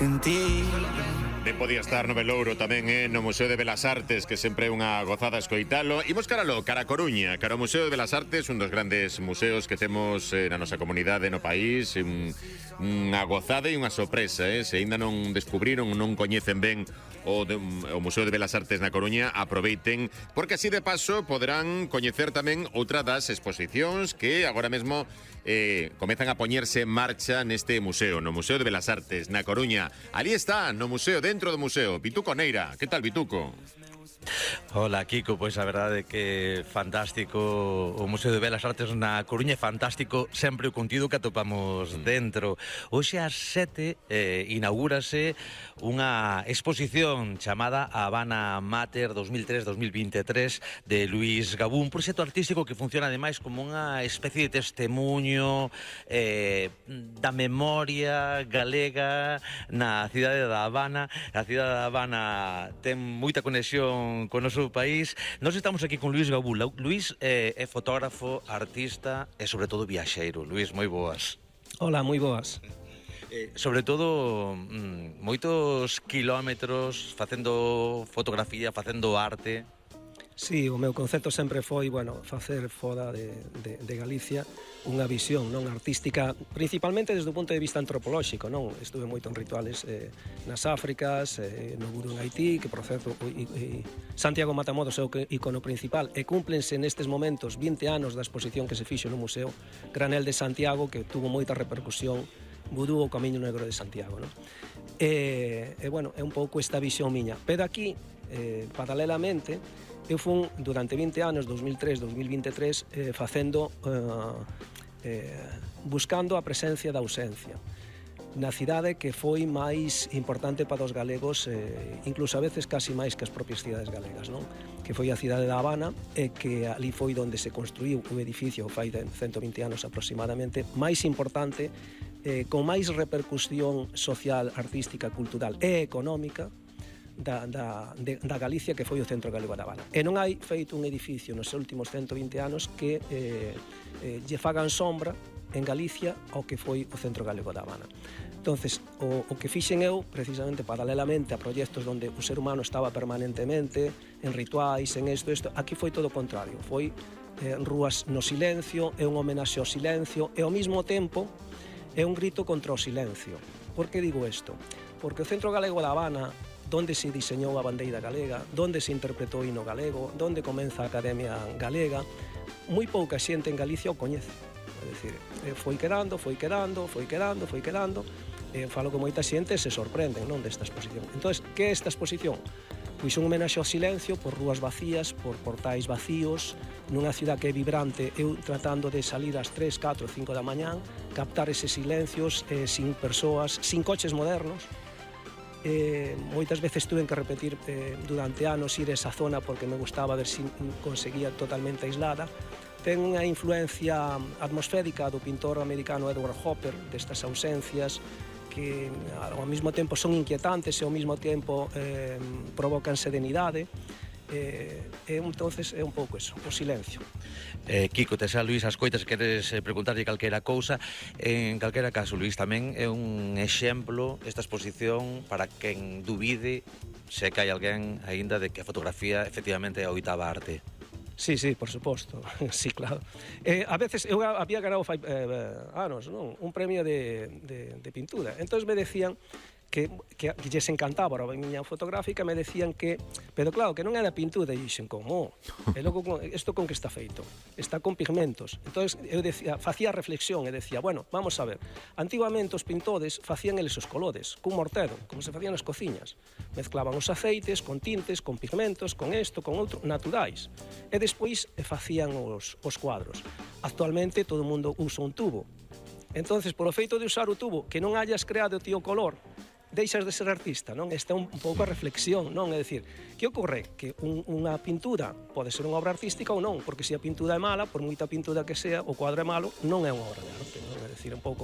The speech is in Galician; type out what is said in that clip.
en ti. Ben podía estar no Belouro tamén no Museo de Belas Artes, que sempre é unha gozada escoitalo. Imos caralo, cara a Coruña, cara ao Museo de Belas Artes, un dos grandes museos que temos na nosa comunidade no país, unha gozada e unha sorpresa, se aínda non descubriron, non coñecen ben o Museo de Belas Artes na Coruña, aproveiten, porque así de paso poderán coñecer tamén outra das exposicións que agora mesmo comezan a poñerse en marcha neste museo, no Museo de Belas Artes na Coruña. Ali está, no museo, dentro do museo, Vituco Neira. Que tal, Vituco? Hola, Kiko, pois a verdade é que fantástico o Museo de Belas Artes na Coruña, é fantástico sempre o contido que atopamos dentro. Hoxe ás 7 inaugúrase unha exposición chamada Habana Mater 2003-2023 de Luis Gabún, un proxecto artístico que funciona ademais como unha especie de testemunho da memoria galega na cidade da Habana. A cidade da Habana ten moita conexión con o noso país. Nós estamos aquí con Luis Gabún. Luis é fotógrafo, artista e sobre todo viaxeiro. Luis, moi boas. Hola, moi boas. Sobre todo, moitos quilómetros facendo fotografía, facendo arte. Sí, o meu concepto sempre foi, facer fora de Galicia unha visión non artística, principalmente desde o punto de vista antropolóxico, non? Estuve moito en rituales nas Áfricas, no Guru en Haití, que, por certo, Santiago Matamoros é o icono principal, e cúmplense nestes momentos 20 anos da exposición que se fixo no Museo Granel de Santiago, que tuvo moita repercusión, Vudú, o Camiño Negro de Santiago, non? É un pouco esta visión miña. Pero aquí, paralelamente, eu fun durante 20 anos, 2003-2023, buscando a presencia da ausencia na cidade que foi máis importante para os galegos, incluso a veces casi máis que as propias cidades galegas, non? Que foi a cidade da Habana, e que ali foi onde se construiu o edificio fai 120 anos aproximadamente, máis importante, con máis repercusión social, artística, cultural e económica da Galicia, que foi o Centro Galego da Habana. E non hai feito un edificio nos últimos 120 anos que lle fagan sombra en Galicia ao que foi o Centro Galego da Habana. Entonces, o que fixen eu, precisamente paralelamente a proxectos onde o ser humano estaba permanentemente en rituais, en isto, aquí foi todo o contrario. Foi rúas no silencio, é un homenaxe ao silencio, e ao mesmo tempo é un grito contra o silencio. Por que digo isto? Porque o Centro Galego da Habana, donde se diseñou a bandeira galega, donde se interpretou o hino galego, donde comeza a Academia Galega, moi pouca xente en Galicia o coñece. É dicir, foi quedando, falo con moita xente e se sorprenden, non, desta exposición. Entón, que é esta exposición? Pois un homenaxe ao silencio, por rúas vacías, por portais vacíos, nunha cidade que é vibrante, eu tratando de salir ás 3, 4, 5 da mañán, captar eses silencios, sin persoas, sin coches modernos. Moitas veces tuve que repetir durante anos ir a esa zona porque me gustaba ver se conseguía totalmente aislada. Ten unha influencia atmosférica do pintor americano Edward Hopper, destas ausencias que ao mesmo tempo son inquietantes e ao mesmo tempo provocan serenidade. Entonces é un pouco eso, o silencio. Kiko, te xa Luís as coitas, queres preguntarlle calquera cousa. En calquera caso, Luís, tamén é un exemplo esta exposición para quen dubide se que hai alguén aínda de que a fotografía efectivamente é a oitava arte. Sí, por suposto, sí, claro. A veces, eu había ganado fai anos, non? Un premio de pintura. Entón me decían que lles encantaba a miña fotográfica, me decían que, pero claro, que non era pintura, e dixen, como? E logo, isto con que está feito? Está con pigmentos. Entón, eu facía reflexión e decía, vamos a ver, antigamente os pintores facían eles os colores, cun mortero, como se facían nas cociñas. Mezclaban os aceites con tintes, con pigmentos, con isto, con outro, naturais. E despois facían os cuadros. Actualmente todo o mundo usa un tubo. Entonces, por o feito de usar o tubo, que non hayas creado ti o color, deixas de ser artista, non? Esta é un pouco a reflexión, non? É dicir, que ocorre? Que unha pintura pode ser unha obra artística ou non, porque se a pintura é mala, por moita pintura que sea, o cuadro é malo, non é unha obra de arte, non? É dicir, un pouco